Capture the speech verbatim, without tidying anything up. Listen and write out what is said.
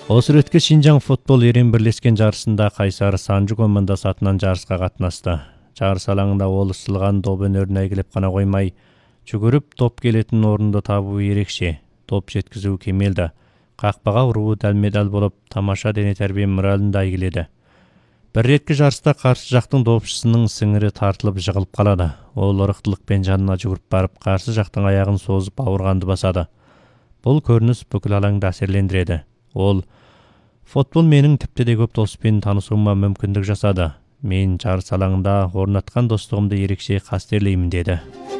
Осуретке Шинжаң футбол ерен бірлескен жарысында Кайсар Санжу командасы атынан жарысқа қатынасты. Жарыс алаңында ол ысылған доп өнерін әйгілеп қана қоймай, жүгіріп топ келетін орынды табуы ерекше, топ жеткізуі кемелді. Қақпаға ұруы дәлме-дәл болып, тамаша дене тәрбие моралін да әйгіледі. Бір реткі жарыста қарсы жақтың допшысының сіңірі тартылып жығылып қалады. Ол ұрықтылықпен жанына жүгіріп барып, қарсы жақтың аяғын созып ауырғанды басады. Бұл көрініс бүкіл алаңды әсерлендіреді. Ол: «Футбол менің тіпті де көп доспен танысуыма мүмкіндік жасады. Мен жарыс алаңында орнатқан достығымды ерекше қастерлеймін», деді.